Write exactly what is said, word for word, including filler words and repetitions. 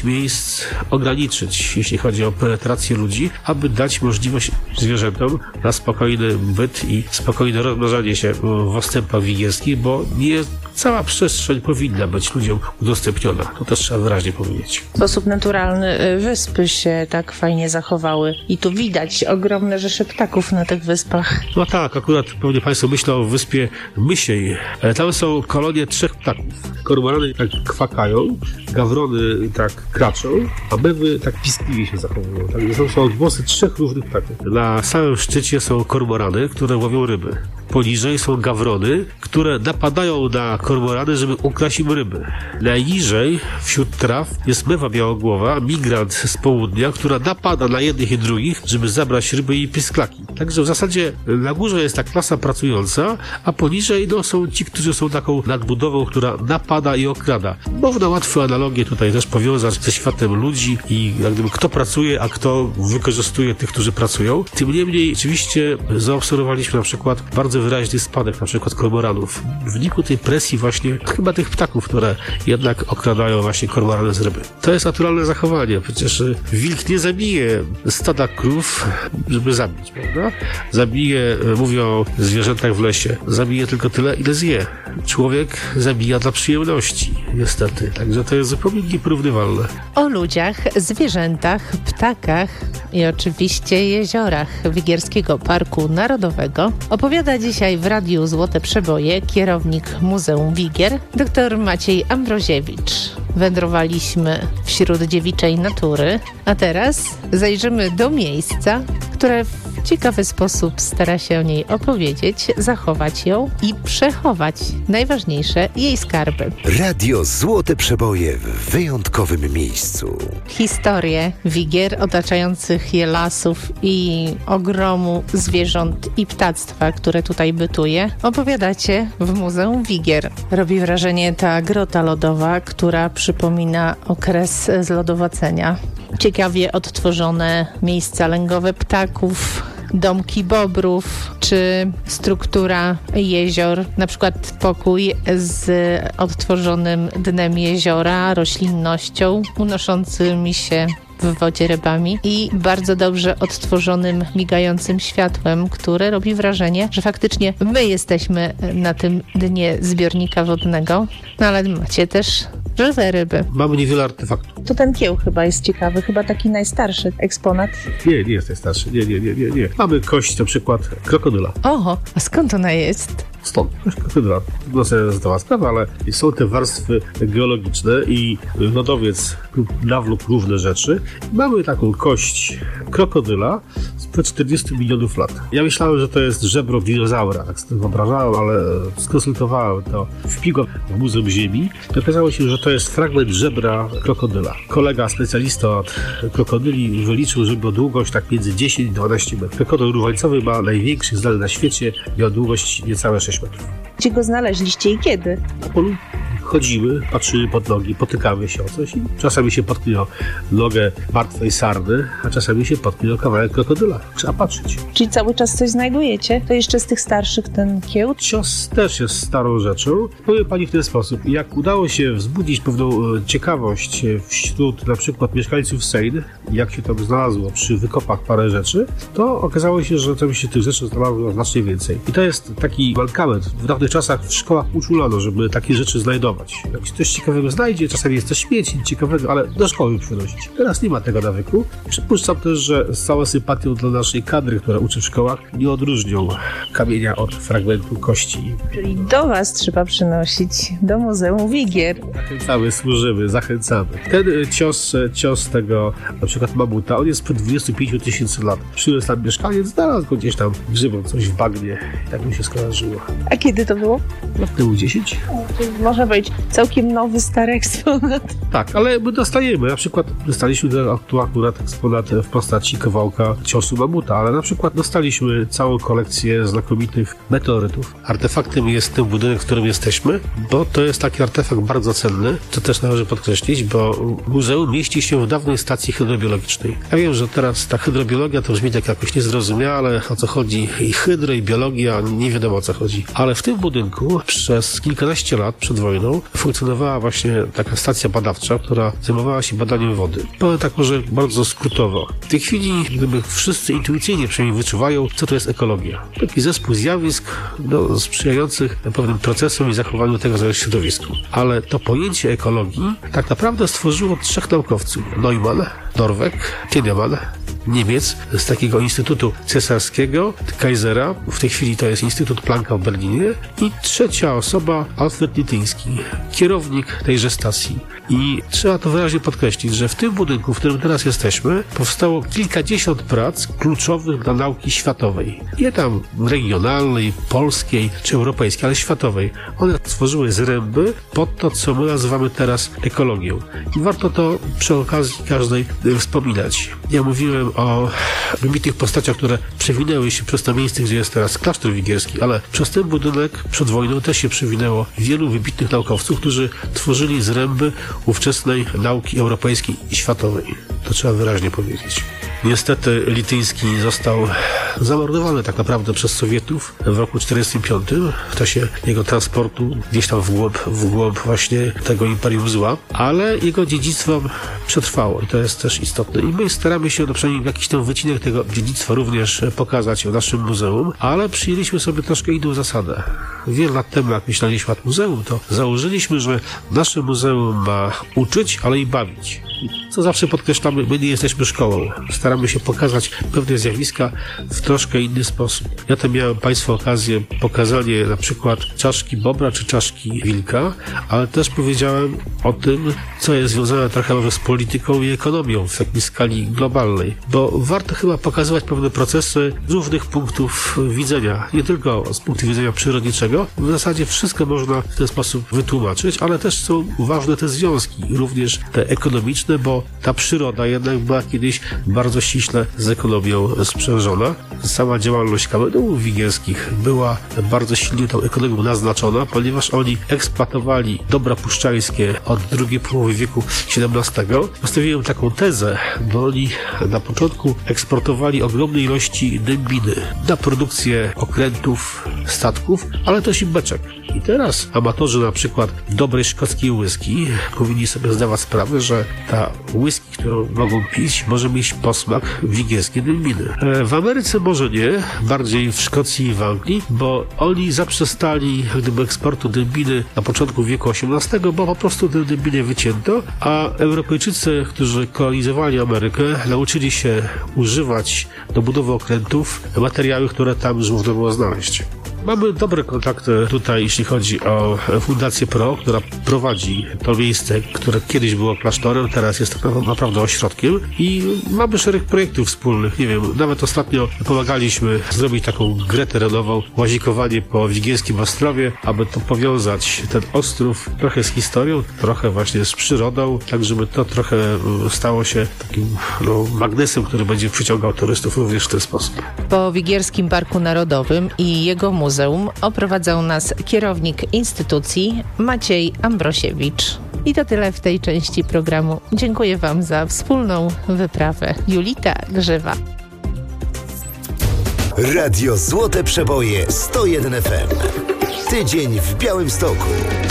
miejsc ograniczyć, jeśli chodzi o penetrację ludzi, aby dać możliwość zwierzętom na spokojny byt i spokojne rozmnażanie się w ostępach wigierskich, bo nie cała przestrzeń powinna być ludziom udostępniona. To też trzeba wyraźnie powiedzieć. W sposób naturalny wyspy się tak fajnie zachowały i tu widać ogromne rzesze ptaków na tych wyspach. No tak, akurat pewnie Państwo myślą o wyspie Mysiej. Tam są kolonie trzech ptaków. Kormorany tak kwakają, gawrony tak kraczą, a mewy tak piskliwie się zachowują. Także są, są odgłosy trzech różnych ptaków. Na samym szczycie są kormorany, które łowią ryby. Poniżej są gawrony, które napadają na kormorany, żeby ukraść im ryby. Najniżej, wśród traw, jest mewa białogłowa, migrant z południa, która napada na jednych i drugich, żeby zabrać ryby i pisklaki. Także w zasadzie na górze jest ta klasa pracująca, a poniżej no, są ci, którzy są taką nadbudową, która napada i okrada. Można łatwo analogię tutaj też powiązać ze światem ludzi i jak gdyby kto pracuje, a kto wykorzystuje tych, którzy pracują. Tym niemniej oczywiście zaobserwowaliśmy na przykład bardzo wyraźny spadek na przykład kormoranów. W wyniku tej presji właśnie chyba tych ptaków, które jednak okradają właśnie kormorany z ryby. To jest naturalne zachowanie. Przecież wilk nie zabije stada krów, żeby zabić, prawda? Zabije, mówią o zwierzętach w lesie, zabije tylko tyle, ile zje. Człowiek zabija dla przyjemności, niestety. Także to jest zupełnie nieporównywalne. O ludziach, zwierzętach, ptakach i oczywiście jeziorach Wigierskiego Parku Narodowego opowiada dzisiaj w Radiu Złote Przeboje kierownik Muzeum Wigier, dr Maciej Ambroziewicz. Wędrowaliśmy wśród dziewiczej natury, a teraz zajrzymy do miejsca, które w ciekawy sposób stara się o niej opowiedzieć, zachować ją i przechować najważniejsze jej skarby. Radio Złote Przeboje w wyjątkowym miejscu. Historie Wigier, otaczających je lasów i ogromu zwierząt i ptactwa, które tutaj bytuje, opowiadacie w Muzeum Wigier. Robi wrażenie ta grota lodowa, która przypomina okres zlodowacenia. Ciekawie odtworzone miejsca lęgowe ptaków, domki bobrów, czy struktura jezior, na przykład pokój z odtworzonym dnem jeziora, roślinnością, unoszącymi się w wodzie rybami i bardzo dobrze odtworzonym, migającym światłem, które robi wrażenie, że faktycznie my jesteśmy na tym dnie zbiornika wodnego, no ale macie też żywe ryby. Mamy niewiele artefaktów. To ten kieł chyba jest ciekawy, chyba taki najstarszy eksponat. Nie, nie jest najstarszy. Nie, nie, nie, nie, nie. Mamy kość na przykład krokodyla. Oho, a skąd ona jest? Stąd. Krokodyla. To jest cała sprawa, ale są te warstwy geologiczne i lodowiec nawlókł różne rzeczy. Mamy taką kość krokodyla sprzed czterdziestu milionów lat. Ja myślałem, że to jest żebro dinozaura, tak sobie wyobrażałem, ale skonsultowałem to w Pigła w Muzeum Ziemi i okazało się, że to jest fragment żebra krokodyla. Kolega specjalista od krokodyli wyliczył, że miał długość tak między dziesięć i dwanaście metrów. Krokodyl różańcowy ma największy znany na świecie, miał długość niecałe sześć metrów. Gdzie go znaleźliście i kiedy? Na polu chodzimy, patrzymy pod nogi, potykamy się o coś i czasami się potknie o nogę martwej sarny, a czasami się potknie o kawałek krokodyla. Trzeba patrzeć. Czyli cały czas coś znajdujecie? To jeszcze z tych starszych ten kieł? Cios też jest starą rzeczą. Powiem Pani w ten sposób. Jak udało się wzbudzić pewną ciekawość wśród na przykład mieszkańców Seine, jak się tam znalazło przy wykopach parę rzeczy, to okazało się, że tam się tych rzeczy znalazło znacznie więcej. I to jest taki mankament. W dawnych czasach w szkołach uczulano, żeby takie rzeczy znajdować. Jak się coś ciekawego znajdzie, czasami jest to śmieć, nic ciekawego, ale do szkoły przynosić. Teraz nie ma tego nawyku. Przypuszczam też, że z całą sympatią dla naszej kadry, która uczy w szkołach, nie odróżnią kamienia od fragmentu kości. Czyli do Was trzeba przynosić, do Muzeum Wigier. Zachęcamy, służymy, zachęcamy. Ten cios, cios tego na przykład mamuta, on jest sprzed dwudziestu pięciu tysięcy lat. Przyniósł tam mieszkaniec, znalazł go gdzieś tam grzybą, coś w bagnie. Tak mi się skojarzyło. A kiedy to było? Lat temu dziesięć. Może być całkiem nowy, stary eksponat. Tak, ale my dostajemy. Na przykład dostaliśmy tu akurat eksponat w postaci kawałka ciosu mamuta, ale na przykład dostaliśmy całą kolekcję znakomitych meteorytów. Artefaktem jest ten budynek, w którym jesteśmy, bo to jest taki artefakt bardzo cenny, co też należy podkreślić, bo muzeum mieści się w dawnej stacji hydrobiologicznej. Ja wiem, że teraz ta hydrobiologia to brzmi tak jakoś niezrozumiale, o co chodzi i hydro, i biologia, nie wiadomo o co chodzi. Ale w tym budynku przez kilkanaście lat przed wojną mną funkcjonowała właśnie taka stacja badawcza, która zajmowała się badaniem wody. Powiem tak może bardzo skrótowo. W tej chwili gdyby wszyscy intuicyjnie przynajmniej wyczuwają, co to jest ekologia. Taki zespół zjawisk no, sprzyjających pewnym procesom i zachowaniu tego rodzaju środowisku. Ale to pojęcie ekologii tak naprawdę stworzyło trzech naukowców. Neumann, Norweg, Tiedemann, Niemiec z takiego Instytutu Cesarskiego, Kaisera, w tej chwili to jest Instytut Plancka w Berlinie i trzecia osoba, Alfred Lityński, kierownik tejże stacji. I trzeba to wyraźnie podkreślić, że w tym budynku, w którym teraz jesteśmy, powstało kilkadziesiąt prac kluczowych dla nauki światowej. Nie tam regionalnej, polskiej czy europejskiej, ale światowej. One stworzyły zręby pod to, co my nazywamy teraz ekologią. I warto to przy okazji każdej wspominać. Ja mówiłem o wybitnych postaciach, które przewinęły się przez to miejsce, gdzie jest teraz klasztor wigierski, ale przez ten budynek przed wojną też się przewinęło wielu wybitnych naukowców, którzy tworzyli zręby ówczesnej nauki europejskiej i światowej. To trzeba wyraźnie powiedzieć. Niestety Lityński został zamordowany tak naprawdę przez Sowietów w roku czterdziestym piątym w czasie jego transportu gdzieś tam w głąb, w głąb właśnie tego imperium zła, ale jego dziedzictwo przetrwało i to jest też istotne. I my staramy się no przynajmniej jakiś ten wycinek tego dziedzictwa również pokazać w naszym muzeum, ale przyjęliśmy sobie troszkę inną zasadę. Wiele lat temu, jak myśleliśmy nad muzeum, to założyliśmy, że nasze muzeum ma uczyć, ale i bawić. Co zawsze podkreślamy, my nie jesteśmy szkołą. Staramy się pokazać pewne zjawiska w troszkę inny sposób. Ja tam miałem Państwu okazję pokazania na przykład czaszki bobra czy czaszki wilka, ale też powiedziałem o tym, co jest związane trochę może z polityką i ekonomią w takiej skali globalnej, bo warto chyba pokazywać pewne procesy z różnych punktów widzenia, nie tylko z punktu widzenia przyrodniczego. W zasadzie wszystko można w ten sposób wytłumaczyć, ale też są ważne te związki, również te ekonomiczne, bo ta przyroda jednak była kiedyś bardzo ściśle z ekonomią sprzężona. Sama działalność kamenów wigierskich była bardzo silnie tą ekonomią naznaczona, ponieważ oni eksploatowali dobra puszczańskie od drugiej połowy wieku siedemnastego. Postawiłem taką tezę, bo oni na początku eksportowali ogromne ilości dębiny na produkcję okrętów, statków, ale też i beczek. I teraz amatorzy na przykład dobrej szkockiej whisky powinni sobie zdawać sprawę, że ta whisky, którą mogą pić, może mieć posmak wigierskiej dębiny. W Ameryce może nie, bardziej w Szkocji i w Anglii, bo oni zaprzestali gdyby eksportu dębiny na początku wieku osiemnastego, bo po prostu tę dębinę wycięto, a Europejczycy, którzy kolonizowali Amerykę, nauczyli się używać do budowy okrętów materiały, które tam już można było znaleźć. Mamy dobre kontakty tutaj, jeśli chodzi o Fundację Pro, która prowadzi to miejsce, które kiedyś było klasztorem, teraz jest tak naprawdę ośrodkiem i mamy szereg projektów wspólnych. Nie wiem, nawet ostatnio pomagaliśmy zrobić taką grę terenową, łazikowanie po Wigierskim Ostrowie, aby to powiązać ten ostrów trochę z historią, trochę właśnie z przyrodą, tak żeby to trochę stało się takim no, magnesem, który będzie przyciągał turystów również w ten sposób. Po Wigierskim Parku Narodowym i jego muzeum Muzeum oprowadzał nas kierownik instytucji Maciej Ambrosiewicz. I to tyle w tej części programu. Dziękuję Wam za wspólną wyprawę. Julita Grzewa. Radio Złote Przeboje sto jeden F M. Tydzień w Białymstoku.